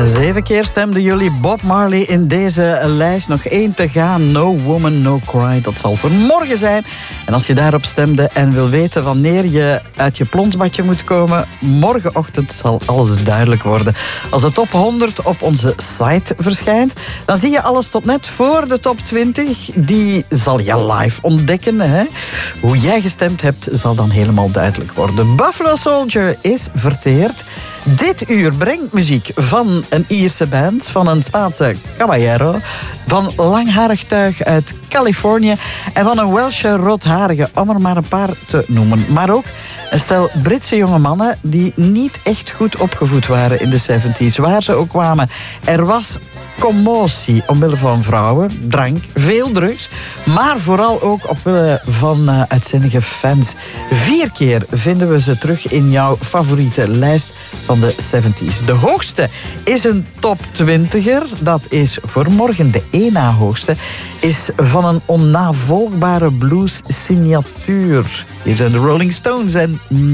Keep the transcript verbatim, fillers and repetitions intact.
Zeven keer stemden jullie Bob Marley in deze lijst. Nog één te gaan. No Woman, No Cry. Dat zal voor morgen zijn. En als je daarop stemde en wil weten wanneer je uit je plonsbadje moet komen, morgenochtend zal alles duidelijk worden. Als de top honderd op onze site verschijnt, dan zie je alles tot net voor de top twintig. Die zal je live ontdekken. Hè? Hoe jij gestemd hebt, zal dan helemaal duidelijk worden. Buffalo Soldier is verteerd. Dit uur brengt muziek van een Ierse band, van een Spaanse caballero, van langharig tuig uit Californië en van een Welsche roodharige, om er maar een paar te noemen. Maar ook een stel Britse jonge mannen die niet echt goed opgevoed waren in de zeventig, waar ze ook kwamen. Er was commotie omwille van vrouwen, drank, veel drugs, maar vooral ook omwille van uh, uitzinnige fans. Vier keer vinden we ze terug in jouw favoriete lijst van de zeventig. De hoogste is een top twintiger. Dat is voor morgen de één na hoogste. Is van een onnavolgbare blues signatuur. Hier zijn de Rolling Stones en